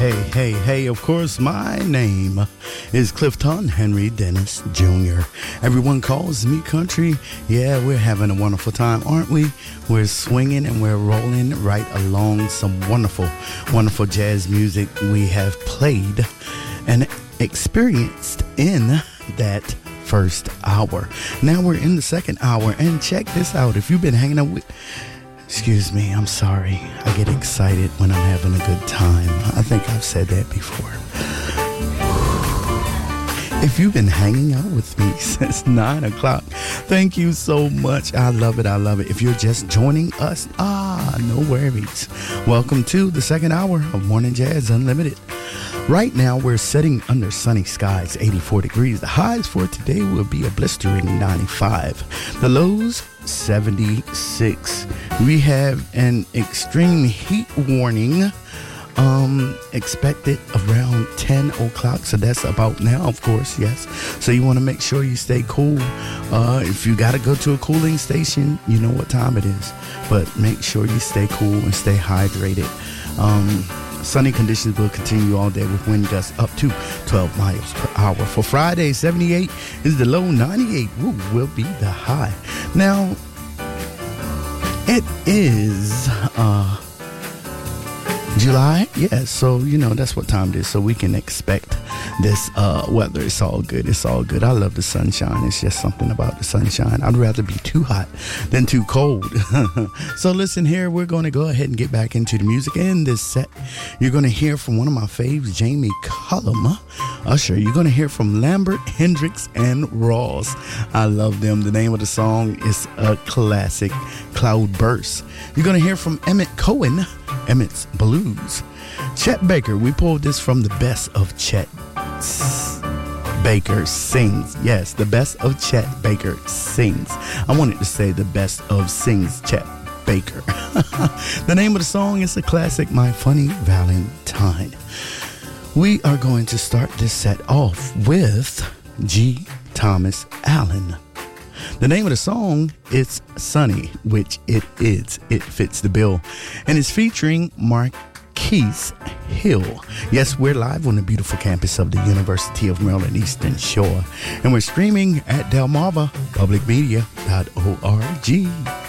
Hey, of course, my name is Clifton Henry Dennis Jr. Everyone calls me country. Yeah, we're having a wonderful time, aren't we? We're swinging and we're rolling right along some wonderful, wonderful jazz music we have played and experienced in that first hour. Now we're in the second hour, and check this out. If you've been hanging out with... Excuse me, I'm sorry. I get excited when I'm having a good time. I think I've said that before. If you've been hanging out with me since 9 o'clock, thank you so much. I love it. If you're just joining us, no worries. Welcome to the second hour of Morning Jazz Unlimited. Right now, we're sitting under sunny skies, 84 degrees. The highs for today will be a blistering 95. The lows, 76. We have an extreme heat warning expected around 10 o'clock. So that's about now, of course, yes. So you want to make sure you stay cool. If you got to go to a cooling station, you know what time it is. But make sure you stay cool and stay hydrated. Sunny conditions will continue all day with wind gusts up to 12 miles per hour. For Friday, 78 is the low, 98 will be the high. Now, it is July, yeah, so that's what time it is, so we can expect this weather. It's all good. I love the sunshine. It's just something about the sunshine. I'd rather be too hot than too cold. So listen here, we're going to go ahead and get back into the music. In this set, you're going to hear from one of my faves, Jamie Cullum, Usher. You're going to hear from Lambert, Hendrix, and Ross. I love them. The name of the song is a classic, Cloudburst. You're going to hear from Emmett Cohen, Emmett's Blues. Chet Baker, we pulled this from the best of Chet Baker Sings. Yes, the best of Chet Baker Sings. I wanted to say the best of Sings Chet Baker. The name of the song is a classic, My Funny Valentine. We are going to start this set off with G. Thomas Allen. The name of the song is Sunny, which it is. It fits the bill. And it's featuring Marquise Hill. Yes, we're live on the beautiful campus of the University of Maryland Eastern Shore. And we're streaming at delmarvapublicmedia.org.